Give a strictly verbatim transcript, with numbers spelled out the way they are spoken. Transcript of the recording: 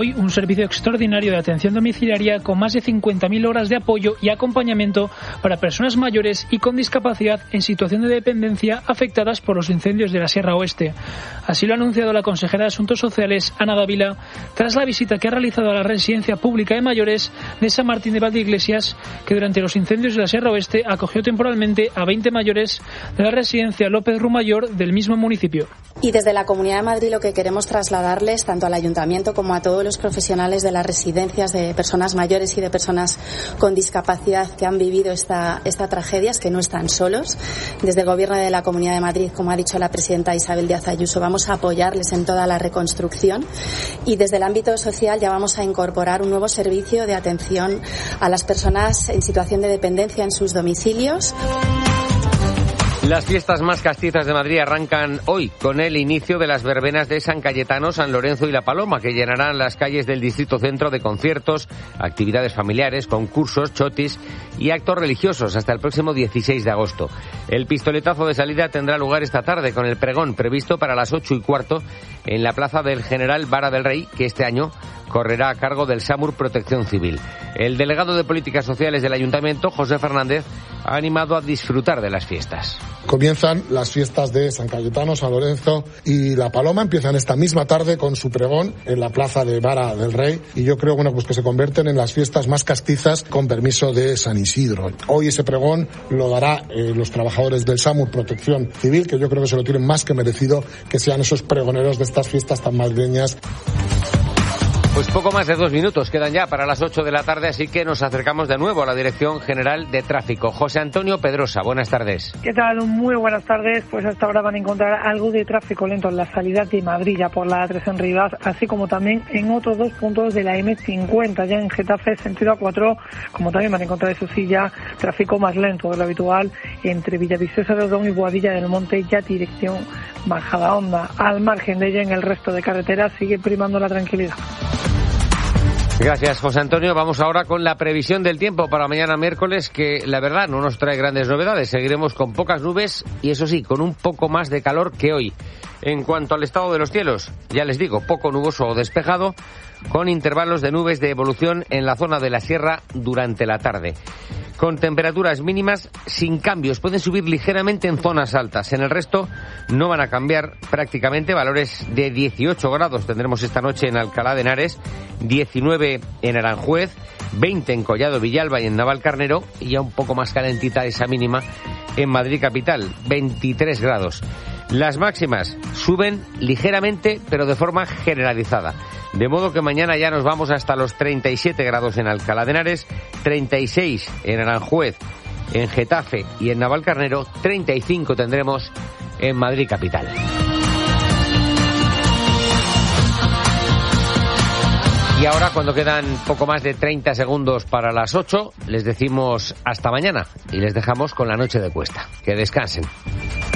Hoy un servicio extraordinario de atención domiciliaria con más de cincuenta mil horas de apoyo y acompañamiento para personas mayores y con discapacidad en situación de dependencia afectadas por los incendios de la Sierra Oeste. Así lo ha anunciado la consejera de Asuntos Sociales, Ana Dávila, tras la visita que ha realizado a la residencia pública de mayores de San Martín de Valdeiglesias, que durante los incendios de la Sierra Oeste acogió temporalmente a veinte mayores de la residencia López Rumayor del mismo municipio. Y desde la Comunidad de Madrid lo que queremos trasladarles tanto al Ayuntamiento como a todos los profesionales de las residencias de personas mayores y de personas con discapacidad que han vivido esta, esta tragedia es que no están solos. Desde el Gobierno de la Comunidad de Madrid, como ha dicho la presidenta Isabel Díaz Ayuso, vamos a apoyarles en toda la reconstrucción y desde el ámbito social ya vamos a incorporar un nuevo servicio de atención a las personas en situación de dependencia en sus domicilios. Las fiestas más castizas de Madrid arrancan hoy con el inicio de las verbenas de San Cayetano, San Lorenzo y La Paloma, que llenarán las calles del Distrito Centro de conciertos, actividades familiares, concursos, chotis y actos religiosos hasta el próximo dieciséis de agosto. El pistoletazo de salida tendrá lugar esta tarde con el pregón previsto para las ocho y cuarto en la plaza del General Vara del Rey, que este año correrá a cargo del SAMUR Protección Civil. El delegado de Políticas Sociales del Ayuntamiento, José Fernández, ha animado a disfrutar de las fiestas. Comienzan las fiestas de San Cayetano, San Lorenzo y La Paloma. Empiezan esta misma tarde con su pregón en la plaza de Vara del Rey y yo creo bueno, pues que se convierten en las fiestas más castizas con permiso de San Isidro. Hoy ese pregón lo dará eh, los trabajadores del SAMUR Protección Civil, que yo creo que se lo tienen más que merecido, que sean esos pregoneros de estas fiestas tan madrileñas. Pues poco más de dos minutos quedan ya para las ocho de la tarde, así que nos acercamos de nuevo a la Dirección General de Tráfico. José Antonio Pedrosa, buenas tardes. ¿Qué tal? Muy buenas tardes. Pues hasta ahora van a encontrar algo de tráfico lento en la salida de Madrid, ya por la A tres en Rivas, así como también en otros dos puntos de la eme cincuenta, ya en Getafe, sentido A cuatro, como también van a encontrar, eso sí, ya tráfico más lento de lo habitual entre Villaviciosa de Odón y Boadilla del Monte, ya dirección Majadahonda. Al margen de ella, en el resto de carreteras sigue primando la tranquilidad. Gracias, José Antonio. Vamos ahora con la previsión del tiempo para mañana miércoles, que la verdad no nos trae grandes novedades. Seguiremos con pocas nubes y, eso sí, con un poco más de calor que hoy. En cuanto al estado de los cielos, ya les digo, poco nuboso o despejado, con intervalos de nubes de evolución en la zona de la sierra durante la tarde. Con temperaturas mínimas sin cambios, pueden subir ligeramente en zonas altas. En el resto no van a cambiar prácticamente. Valores de dieciocho grados tendremos esta noche en Alcalá de Henares, diecinueve en Aranjuez, veinte en Collado Villalba y en Navalcarnero, y ya un poco más calentita esa mínima en Madrid capital, veintitrés grados. Las máximas suben ligeramente, pero de forma generalizada. De modo que mañana ya nos vamos hasta los treinta y siete grados en Alcalá de Henares, treinta y seis en Aranjuez, en Getafe y en Navalcarnero, treinta y cinco tendremos en Madrid capital. Y ahora, cuando quedan poco más de treinta segundos para las ocho, les decimos hasta mañana y les dejamos con la noche de Cuesta. Que descansen.